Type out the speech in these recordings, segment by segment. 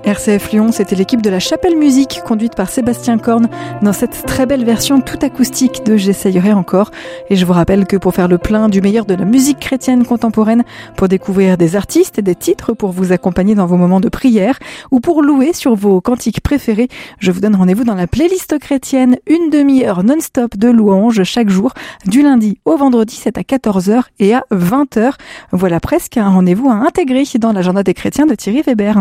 RCF Lyon, c'était l'équipe de la Chapelle Musique, conduite par Sébastien Korn, dans cette très belle version tout acoustique de J'essayerai encore. Et je vous rappelle que pour faire le plein du meilleur de la musique chrétienne contemporaine, pour découvrir des artistes et des titres pour vous accompagner dans vos moments de prière, ou pour louer sur vos cantiques préférés, je vous donne rendez-vous dans la playlist chrétienne, une demi-heure non-stop de louanges chaque jour, du lundi au vendredi, c'est à 14h et à 20h. Voilà presque un rendez-vous à intégrer dans l'agenda des chrétiens de Thierry Weber.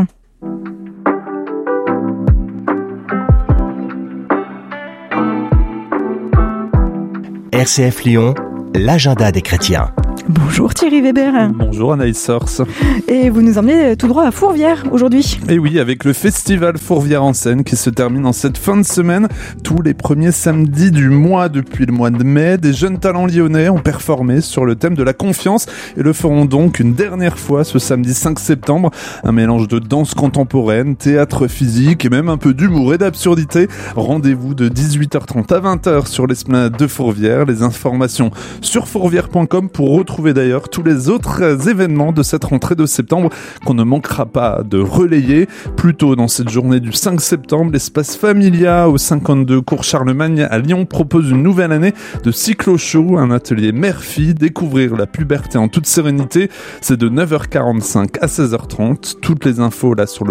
RCF Lyon, l'agenda des chrétiens. Bonjour Thierry Weber. Bonjour Anaïs Sors. Et vous nous emmenez tout droit à Fourvière aujourd'hui. Et oui, avec le festival Fourvière en scène qui se termine en cette fin de semaine. Tous les premiers samedis du mois depuis le mois de mai, des jeunes talents lyonnais ont performé sur le thème de la confiance et le feront donc une dernière fois ce samedi 5 septembre. Un mélange de danse contemporaine, théâtre physique et même un peu d'humour et d'absurdité. Rendez-vous de 18h30 à 20h sur l'esplanade de Fourvière. Les informations sur fourvière.com pour retrouver d'ailleurs tous les autres événements de cette rentrée de septembre qu'on ne manquera pas de relayer. Plus tôt dans cette journée du 5 septembre, l'espace Familia au 52 cours Charlemagne à Lyon propose une nouvelle année de cyclo-show, un atelier mère-fille, découvrir la puberté en toute sérénité. C'est de 9h45 à 16h30. Toutes les infos là sur le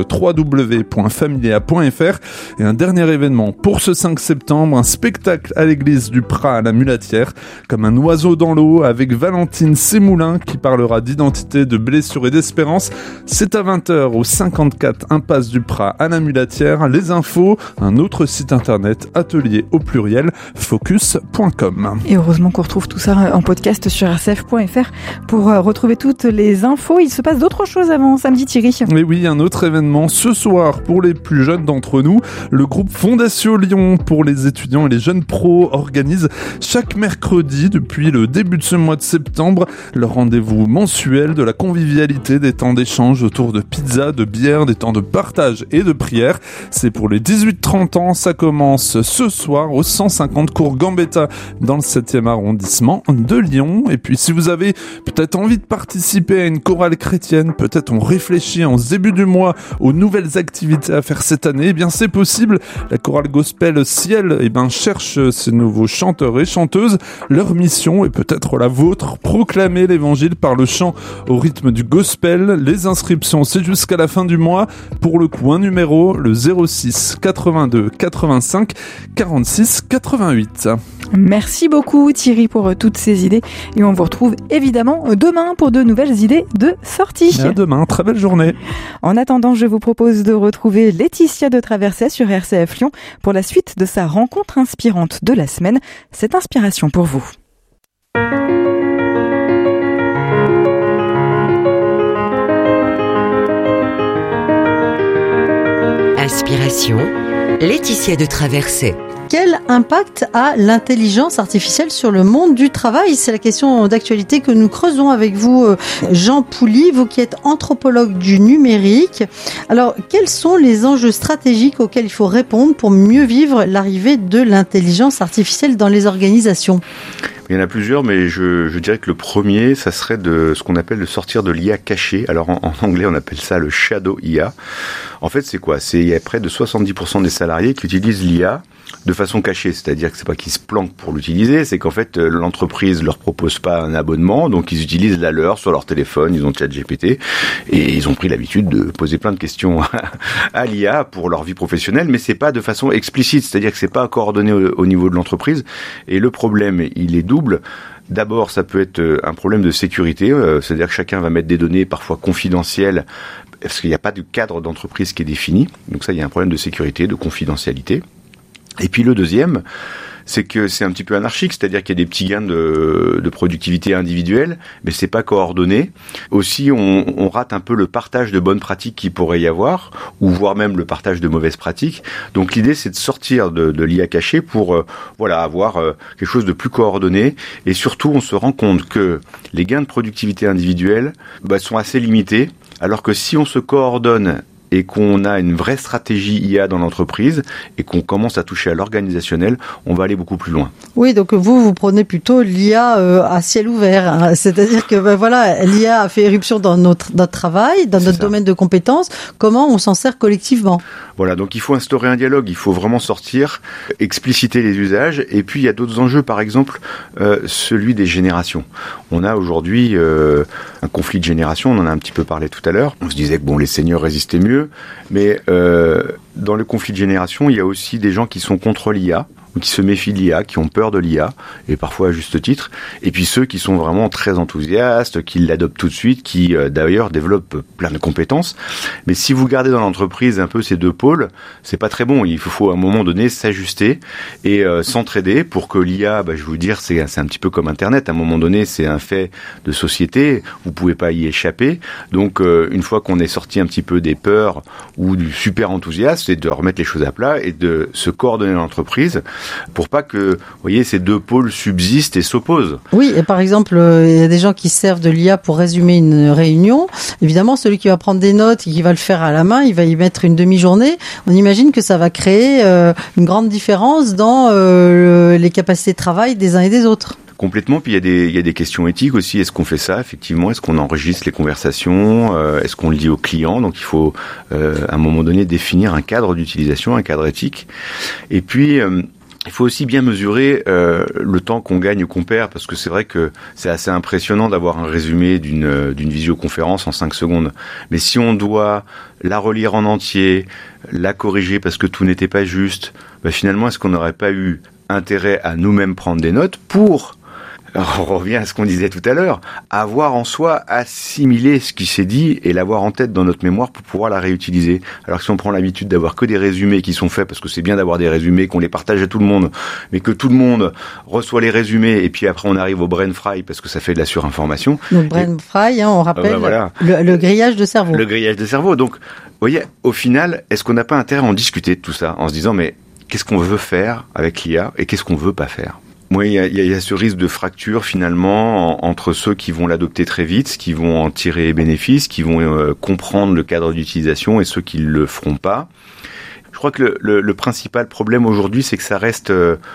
www.familia.fr. Et un dernier événement pour ce 5 septembre, un spectacle à l'église du Prat à la Mulatière, comme un oiseau dans l'eau avec Valentine Sémoulin qui parlera d'identité, de blessures et d'espérance. C'est à 20h au 54 impasse du Prat à la Mulatière. Les infos, un autre site internet, atelier au pluriel, focus.com. Et heureusement qu'on retrouve tout ça en podcast sur rcf.fr pour retrouver toutes les infos. Il se passe d'autres choses avant samedi, Thierry. Mais oui, un autre événement ce soir pour les plus jeunes d'entre nous. Le groupe Fondation Lyon pour les étudiants et les jeunes pros organise chaque mercredi depuis le début de ce mois de septembre le rendez-vous mensuel de la convivialité, des temps d'échange autour de pizza, de bière, des temps de partage et de prière. C'est pour les 18-30 ans, ça commence ce soir au 150 cours Gambetta dans le 7e arrondissement de Lyon. Et puis si vous avez peut-être envie de participer à une chorale chrétienne, peut-être on réfléchit en ce début du mois aux nouvelles activités à faire cette année, eh bien c'est possible. La chorale gospel Ciel cherche ces nouveaux chanteurs et chanteuses. Leur mission est peut-être la vôtre, proclamer l'évangile par le chant au rythme du gospel. Les inscriptions, c'est jusqu'à la fin du mois. Pour le coup, un numéro, le 06 82 85 46 88. Merci beaucoup Thierry pour toutes ces idées et on vous retrouve évidemment demain pour de nouvelles idées de sortie. À demain, très belle journée. En attendant, je vous propose de retrouver Laetitia de Traversais sur RCF Lyon pour la suite de sa rencontre inspirante de la semaine. Cette inspiration pour vous. Inspiration, Laetitia de Traversais. Quel impact a l'intelligence artificielle sur le monde du travail ? C'est la question d'actualité que nous creusons avec vous, Jean Pouly, vous qui êtes anthropologue du numérique. Alors, quels sont les enjeux stratégiques auxquels il faut répondre pour mieux vivre l'arrivée de l'intelligence artificielle dans les organisations ? Il y en a plusieurs, mais je dirais que le premier, ça serait de ce qu'on appelle de sortir de l'IA cachée. Alors en anglais, on appelle ça le shadow IA. En fait, c'est quoi ? Il y a près de 70% des salariés qui utilisent l'IA de façon cachée, c'est-à-dire que c'est pas qu'ils se planquent pour l'utiliser, c'est qu'en fait l'entreprise leur propose pas un abonnement, donc ils utilisent la leur sur leur téléphone, ils ont ChatGPT et ils ont pris l'habitude de poser plein de questions à l'IA pour leur vie professionnelle, mais c'est pas de façon explicite, c'est-à-dire que c'est pas coordonné au niveau de l'entreprise. Et le problème, il est double. D'abord, ça peut être un problème de sécurité, c'est-à-dire que chacun va mettre des données parfois confidentielles parce qu'il n'y a pas de cadre d'entreprise qui est défini. Donc ça, il y a un problème de sécurité, de confidentialité. Et puis le deuxième, c'est que c'est un petit peu anarchique, c'est-à-dire qu'il y a des petits gains de productivité individuelle, mais c'est pas coordonné. Aussi, on rate un peu le partage de bonnes pratiques qu'il pourrait y avoir, ou voire même le partage de mauvaises pratiques. Donc l'idée, c'est de sortir de l'IA cachée pour avoir quelque chose de plus coordonné. Et surtout, on se rend compte que les gains de productivité individuelle sont assez limités, alors que si on se coordonne et qu'on a une vraie stratégie IA dans l'entreprise et qu'on commence à toucher à l'organisationnel, on va aller beaucoup plus loin. Oui, donc vous prenez plutôt l'IA à ciel ouvert, hein. C'est-à-dire que voilà, l'IA a fait éruption dans notre travail, dans notre domaine de compétences. Comment on s'en sert collectivement? Voilà, donc il faut instaurer un dialogue, il faut vraiment sortir, expliciter les usages, et puis il y a d'autres enjeux, par exemple celui des générations. On a aujourd'hui un conflit de génération, on en a un petit peu parlé tout à l'heure. On se disait que bon, les seniors résistaient mieux, mais dans le conflit de génération, il y a aussi des gens qui sont contre l'IA, ou qui se méfient de l'IA, qui ont peur de l'IA, et parfois à juste titre, et puis ceux qui sont vraiment très enthousiastes, qui l'adoptent tout de suite, qui d'ailleurs développent plein de compétences. Mais si vous gardez dans l'entreprise un peu ces deux pôles, c'est pas très bon. Il faut à un moment donné s'ajuster et s'entraider pour que l'IA, je vais vous dire, c'est un petit peu comme Internet. À un moment donné, c'est un fait de société, vous pouvez pas y échapper. Donc une fois qu'on est sorti un petit peu des peurs ou du super enthousiasme, c'est de remettre les choses à plat et de se coordonner dans l'entreprise pour pas que, vous voyez, ces deux pôles subsistent et s'opposent. Oui, et par exemple, il y a des gens qui servent de l'IA pour résumer une réunion. Évidemment, celui qui va prendre des notes et qui va le faire à la main, il va y mettre une demi-journée. On imagine que ça va créer une grande différence dans les capacités de travail des uns et des autres. Complètement, puis il y a des questions éthiques aussi. Est-ce qu'on fait ça, effectivement? Est-ce qu'on enregistre les conversations? Est-ce qu'on le dit aux clients? Donc il faut, à un moment donné, définir un cadre d'utilisation, un cadre éthique. Et puis, il faut aussi bien mesurer le temps qu'on gagne ou qu'on perd, parce que c'est vrai que c'est assez impressionnant d'avoir un résumé d'une visioconférence en 5 secondes. Mais si on doit la relire en entier, la corriger parce que tout n'était pas juste, finalement, est-ce qu'on n'aurait pas eu intérêt à nous-mêmes prendre des notes pour... Alors, on revient à ce qu'on disait tout à l'heure, avoir en soi assimilé ce qui s'est dit et l'avoir en tête dans notre mémoire pour pouvoir la réutiliser. Alors que si on prend l'habitude d'avoir que des résumés qui sont faits, parce que c'est bien d'avoir des résumés, qu'on les partage à tout le monde, mais que tout le monde reçoit les résumés et puis après on arrive au brain fry parce que ça fait de la surinformation. Donc brain fry, on rappelle, voilà. le grillage de cerveau. Le grillage de cerveau. Donc, vous voyez, au final, est-ce qu'on n'a pas intérêt à en discuter de tout ça en se disant, mais qu'est-ce qu'on veut faire avec l'IA et qu'est-ce qu'on veut pas faire? Oui, il y a ce risque de fracture finalement entre ceux qui vont l'adopter très vite, qui vont en tirer bénéfice, qui vont comprendre le cadre d'utilisation et ceux qui ne le feront pas. Je crois que le principal problème aujourd'hui, c'est que ça reste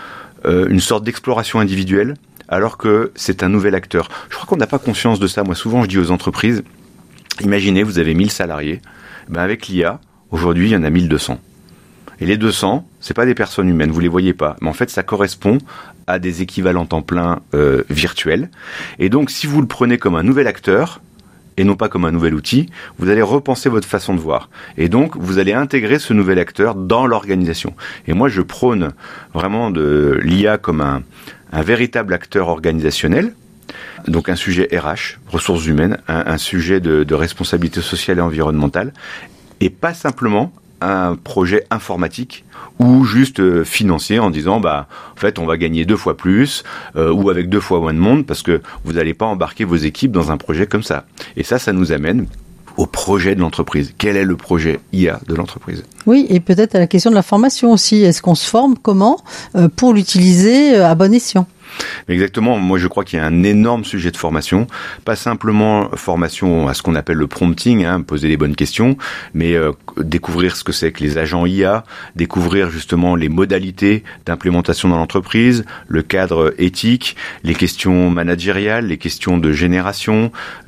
une sorte d'exploration individuelle, alors que c'est un nouvel acteur. Je crois qu'on n'a pas conscience de ça. Moi, souvent, je dis aux entreprises, imaginez, vous avez 1000 salariés. Avec l'IA, aujourd'hui, il y en a 1200. Et les 200, c'est pas des personnes humaines, vous les voyez pas. Mais en fait, ça correspond à des équivalents temps plein virtuels. Et donc, si vous le prenez comme un nouvel acteur, et non pas comme un nouvel outil, vous allez repenser votre façon de voir. Et donc, vous allez intégrer ce nouvel acteur dans l'organisation. Et moi, je prône vraiment de l'IA comme un véritable acteur organisationnel. Donc un sujet RH, ressources humaines, un sujet de responsabilité sociale et environnementale, et pas simplement un projet informatique ou juste financier en disant en fait on va gagner 2 fois plus ou avec 2 fois moins de monde parce que vous n'allez pas embarquer vos équipes dans un projet comme ça. Et ça nous amène au projet de l'entreprise. Quel est le projet IA de l'entreprise? Oui, et peut-être à la question de la formation aussi. Est-ce qu'on se forme comment pour l'utiliser à bon escient? Exactement. Moi, je crois qu'il y a un énorme sujet de formation. Pas simplement formation à ce qu'on appelle le prompting, poser les bonnes questions, mais découvrir ce que c'est que les agents IA, découvrir justement les modalités d'implémentation dans l'entreprise, le cadre éthique, les questions managériales, les questions de génération.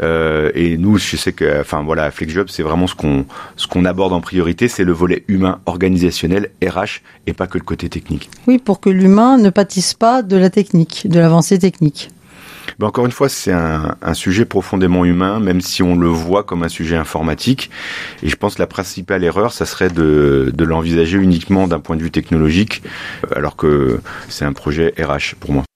Et nous, je sais que, à FlexJob, c'est vraiment ce qu'on aborde en priorité, c'est le volet humain, organisationnel, RH, et pas que le côté technique. Oui, pour que l'humain ne pâtisse pas de la technique, de l'avancée technique. Encore une fois, c'est un sujet profondément humain, même si on le voit comme un sujet informatique. Et je pense que la principale erreur, ça serait de l'envisager uniquement d'un point de vue technologique, alors que c'est un projet RH pour moi.